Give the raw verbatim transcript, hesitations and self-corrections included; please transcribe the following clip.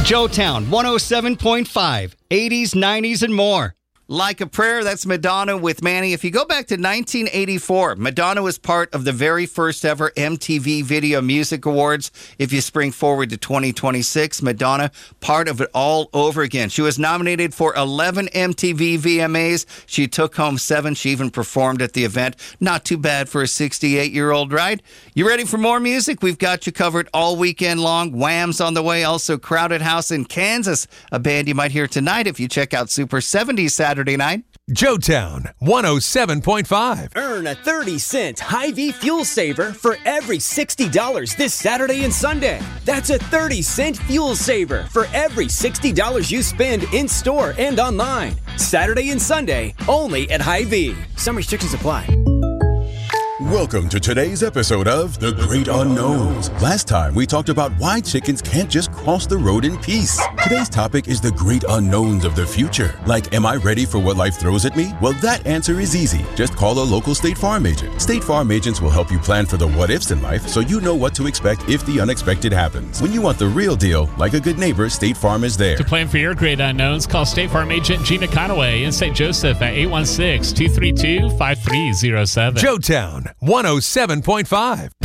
Joetown one oh seven point five, eighties, nineties, and more. Like a Prayer, that's Madonna with Manny. If you go back to nineteen eighty-four, Madonna was part of the very first ever M T V Video Music Awards. If you spring forward to twenty twenty-six, Madonna, part of it all over again. She was nominated for eleven M T V V M As. She took home seven. She even performed at the event. Not too bad for a sixty-eight-year-old, right? You ready for more music? We've got you covered all weekend long. Wham's on the way. Also, Crowded House in Kansas, a band you might hear tonight if you check out Super seventies Saturday night. Joetown one oh seven point five. Earn a thirty cent Hy-Vee fuel saver for every sixty dollars this Saturday and Sunday. That's a thirty cent fuel saver for every sixty dollars you spend in store and online. Saturday and Sunday only at Hy-Vee. Some restrictions apply. Welcome to today's episode of The Great Unknowns. Last time we talked about why chickens can't just cross the road in peace. Today's topic is the great unknowns of the future. Like, am I ready for what life throws at me? Well, that answer is easy. Just call a local State Farm agent. State Farm agents will help you plan for the what-ifs in life so you know what to expect if the unexpected happens. When you want the real deal, like a good neighbor, State Farm is there. To plan for your great unknowns, call State Farm agent Gina Conaway in Saint Joseph at eight one six, two three two, five three zero seven. Joetown one oh seven point five.